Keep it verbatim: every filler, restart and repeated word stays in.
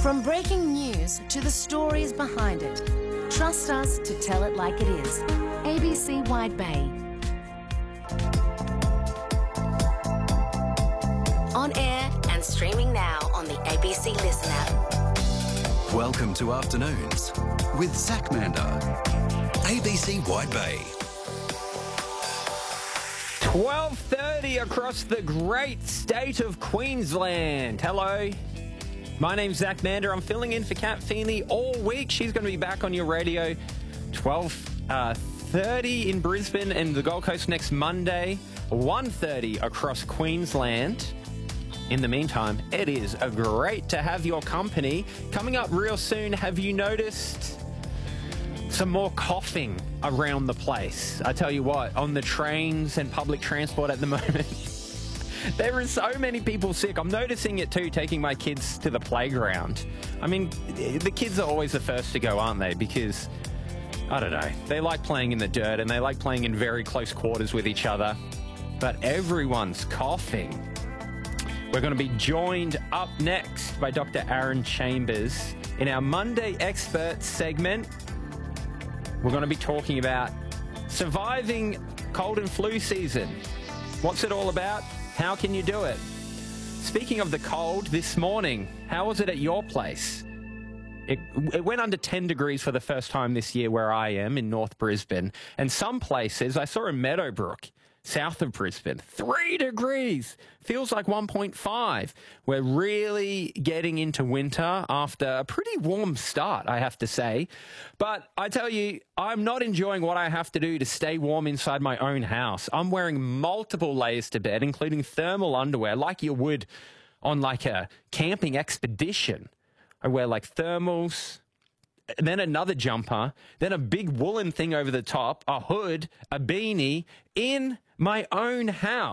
From breaking news to the stories behind it, trust us to tell it like it is. A B C Wide Bay. On air and streaming now on the A B C Listen app. Welcome to Afternoons with Zach Mander. A B C Wide Bay. twelve thirty across the great state of Queensland. Hello. My name's Zach Mander. I'm filling in for Kat Feeney all week. She's going to be back on your radio twelve thirty in Brisbane and the Gold Coast next Monday, one thirty across Queensland. In the meantime, it is a great to have your company. Coming up real soon, have you noticed some more coughing around the place? I tell you what, on the trains and public transport at the moment, there are so many people sick. I'm noticing it too, taking my kids to the playground. I mean, the kids are always the first to go, aren't they? Because, I don't know, they like playing in the dirt and they like playing in very close quarters with each other. But everyone's coughing. We're going to be joined up next by Doctor Aaron Chambers in our Monday Experts segment. We're going to be talking about surviving cold and flu season. What's it all about? How can you do it? Speaking of the cold, this morning, how was it at your place? It, it went under ten degrees for the first time this year where I am in North Brisbane. And some places, I saw in Meadowbrook, south of Brisbane, three degrees. Feels like one point five. We're really getting into winter after a pretty warm start, I have to say. But I tell you, I'm not enjoying what I have to do to stay warm inside my own house. I'm wearing multiple layers to bed, including thermal underwear, like you would on like a camping expedition. I wear like thermals, then another jumper, then a big woolen thing over the top, a hood, a beanie, in my own house.